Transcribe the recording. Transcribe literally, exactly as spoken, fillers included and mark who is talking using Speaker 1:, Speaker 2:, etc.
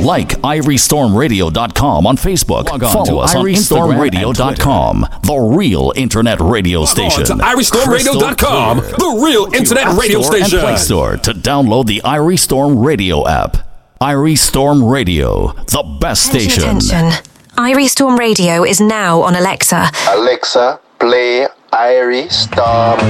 Speaker 1: Like irie storm radio dot com on Facebook.
Speaker 2: Log on
Speaker 1: Follow
Speaker 2: to
Speaker 1: us on
Speaker 2: irie storm radio dot com,
Speaker 1: the real internet radio station.
Speaker 3: Log on to irie storm radio dot com, the real internet
Speaker 1: App
Speaker 3: radio
Speaker 1: Store
Speaker 3: station.
Speaker 1: And Play Store to download the irie Storm Radio app. irie Storm Radio, the best station.
Speaker 4: Attention. irie Storm Radio is now on Alexa.
Speaker 5: Alexa, play irie Storm